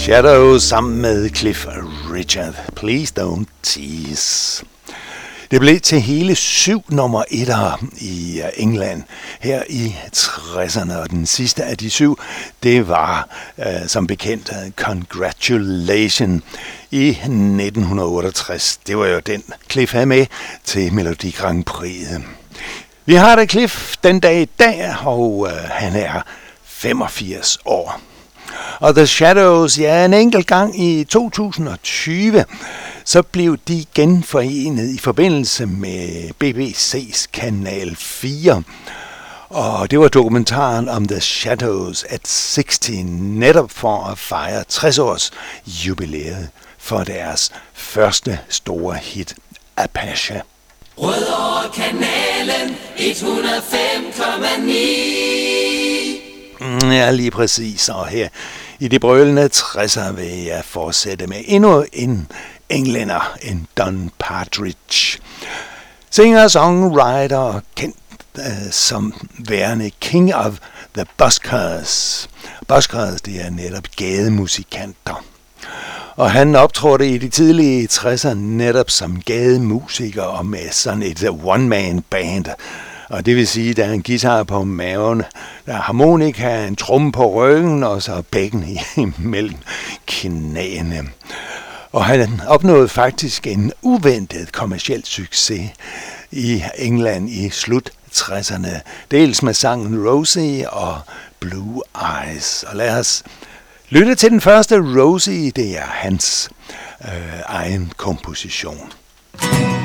Shadows sammen med Cliff Richard. Please don't tease. Det blev til hele 7 nummer 1'ere i England her i 60'erne, og den sidste af de 7, det var som bekendt Congratulations i 1968. Det var jo den Cliff havde med til Melodi Grand Prix. Vi har da Cliff den dag i dag, og han er 85 år. Og The Shadows, ja, en enkelt gang i 2020, så blev de genforenet i forbindelse med BBC's Kanal 4. Og det var dokumentaren om The Shadows at 60, netop for at fejre 60 års jubilæet for deres første store hit, Apache. Rødovre kanalen 105,9. Ja, lige præcis. Og her i de brølende 60'er vil jeg fortsætte med endnu en englænder, en Don Partridge. Singer-songwriter og kendt som værende King of the Buskers. Buskers, det er netop gademusikanter. Og han optrådte i de tidlige 60'er netop som gademusiker og med sådan et one-man-band. Og det vil sige, der er en guitar på maven, der er harmonika, en tromme på ryggen og så bækken imellem knæene. Og han opnåede faktisk en uventet kommerciel succes i England i slut 60'erne. Dels med sangen Rosie og Blue Eyes. Og lad os lytte til den første Rosie, det er hans egen komposition.